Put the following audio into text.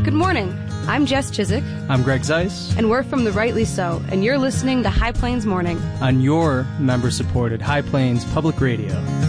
Good morning. I'm Jess Chiswick. I'm Greg Zeiss. And we're from The Rightly So, and you're listening to High Plains Morning on your member-supported High Plains Public Radio.